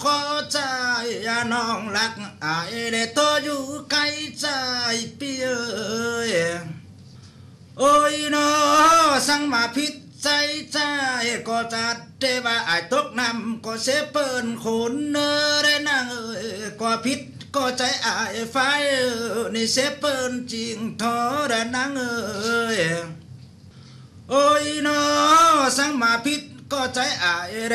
ขอใจอย่าน้องรักอายได้ตัวอยู่ไกลใจพี่เอ้ยโอ้ยน้อสั่งมาพิษใจใจก็จัดเทว่าอายตกนำก็เสเปิ้นคนเนอได้นางเอ้ยก็พิษก็ใจอายไฟนี่เสเปิ้นจริงทอได้นางเอ้ยโอ้ยน้อสั่งมาพิษก็ใจอาย